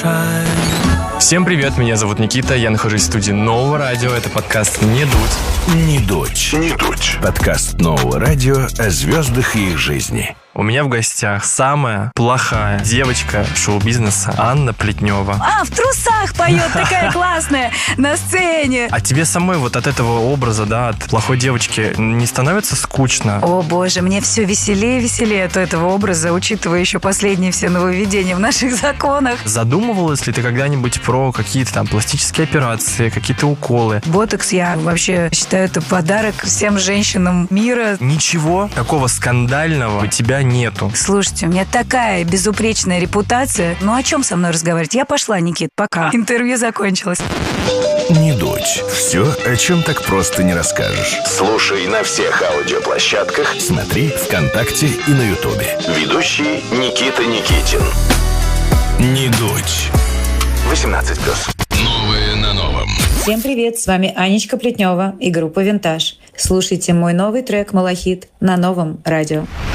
Всем привет, меня зовут Никита, я нахожусь в студии Нового радио, это подкаст «Не дуть». «Не дуть». «Не дуть». Подкаст Нового радио о звездах и их жизни. У меня в гостях самая плохая девочка шоу-бизнеса Анна Плетнева. В трусах поет, такая классная, на сцене. А тебе самой вот от этого образа, да, от плохой девочки не становится скучно? О боже, мне все веселее и веселее от этого образа, учитывая еще последние все нововведения в наших законах. Задумывалась ли ты когда-нибудь про какие-то там пластические операции, какие-то уколы? Ботокс, я вообще считаю, это подарок всем женщинам мира. Ничего такого скандального у тебя нету. Слушайте, у меня такая безупречная репутация. Ну о чем со мной разговаривать? Я пошла, Никит, пока. Интервью закончилось. «Не дуть». Все, о чем так просто не расскажешь. Слушай на всех аудиоплощадках, смотри ВКонтакте и на Ютубе. Ведущий Никита Никитин. «Не дуть». 18+. Новое на новом. Всем привет, с вами Анечка Плетнева и группа «Винтаж». Слушайте мой новый трек «Малахит» на Новом радио.